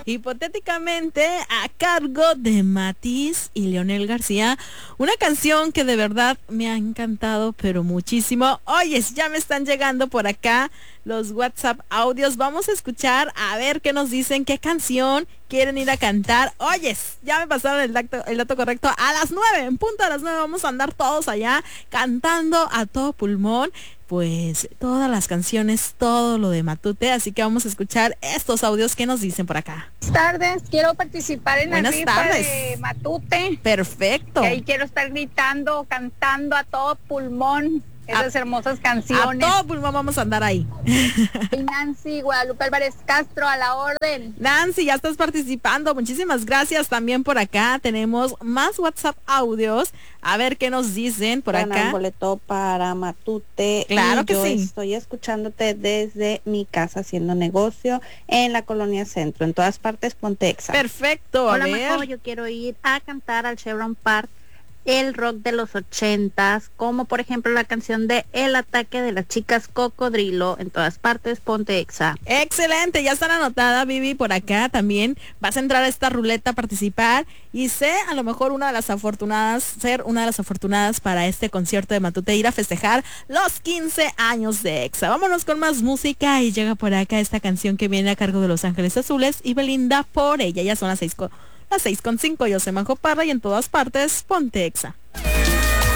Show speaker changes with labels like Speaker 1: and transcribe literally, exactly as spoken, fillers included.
Speaker 1: Hipotéticamente a cargo de Matiz y Leonel García, una canción que de verdad me ha encantado pero muchísimo. Oyes, ya me están llegando por acá los WhatsApp audios. Vamos a escuchar a ver qué nos dicen, qué canción quieren ir a cantar. Oyes, ya me pasaron el dato, el dato correcto. A las nueve, en punto a las nueve vamos a andar todos allá cantando a todo pulmón. Pues todas las canciones, todo lo de Matute, así que vamos a escuchar estos audios que nos dicen por acá.
Speaker 2: Buenas tardes, quiero participar en
Speaker 1: Buenas
Speaker 2: la rifa
Speaker 1: tardes.
Speaker 2: de Matute.
Speaker 1: Perfecto.
Speaker 2: Y ahí quiero estar gritando, cantando a todo pulmón esas
Speaker 1: a,
Speaker 2: hermosas
Speaker 1: a
Speaker 2: canciones.
Speaker 1: todo pulmón vamos a andar ahí.
Speaker 2: Soy Nancy Guadalupe Álvarez Castro, a la orden.
Speaker 1: Nancy, ya estás participando. Muchísimas gracias también por acá. Tenemos más WhatsApp audios. A ver qué nos dicen por
Speaker 3: Ganar
Speaker 1: acá.
Speaker 3: un boleto para Matute.
Speaker 1: Claro
Speaker 3: y
Speaker 1: que
Speaker 3: yo
Speaker 1: sí.
Speaker 3: Estoy escuchándote desde mi casa haciendo negocio en la Colonia Centro. En todas partes, ponte Exa.
Speaker 1: Perfecto. A
Speaker 4: Hola,
Speaker 1: ver.
Speaker 4: Majo, yo quiero ir a cantar al Chevron Park el rock de los ochentas, como por ejemplo la canción de El ataque de las chicas cocodrilo. En todas partes, ponte Exa.
Speaker 1: Excelente, ya están anotadas, Vivi, por acá también. Vas a entrar a esta ruleta a participar y sé a lo mejor una de las afortunadas, ser una de las afortunadas para este concierto de Matute, ir a festejar los quince años de Exa. Vámonos con más música y llega por acá esta canción que viene a cargo de Los Ángeles Azules y Belinda Por Ella. Ya son las seis con, las seis con cinco. Yo soy Majo Parra y en todas partes, ponte Exa.